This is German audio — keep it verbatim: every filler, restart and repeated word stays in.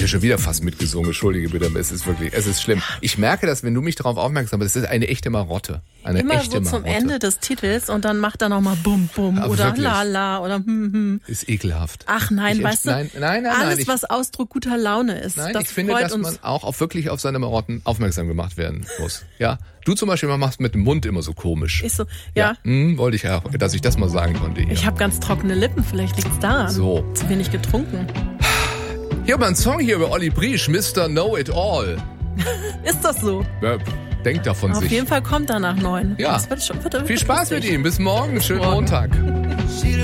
ja schon wieder fast mitgesungen. Entschuldige bitte, es ist wirklich, es ist schlimm. Ich merke das, wenn du mich darauf aufmerksam bist, das ist eine echte Marotte. Eine Immer echte so zum Marotte. Ende des Titels und dann macht er nochmal Bum Bum Aber oder wirklich. La La oder Hm Hm. Ist ekelhaft. Ach nein, ich weißt du, nein, nein, nein, alles nein, ich, was Ausdruck guter Laune ist, nein, das ich finde, freut dass uns. man auch auf wirklich auf seine Marotten aufmerksam gemacht werden muss. Ja, du zum Beispiel machst mit dem Mund immer so komisch. Ich so, ja, ja hm, wollte ich ja, dass ich das mal sagen konnte hier. ich habe ganz trockene Lippen, vielleicht liegt's daran. So. Zu wenig getrunken. Hier haben wir einen Song hier über Olli Briesch, Mister Know It All. Ist das so? Ja, denkt davon Auf sich. jeden Fall kommt er nach neun. Ja. Das wird schon, wird, wird Viel Spaß mit lustig. ihm. Bis morgen. Schönen morgen. Montag.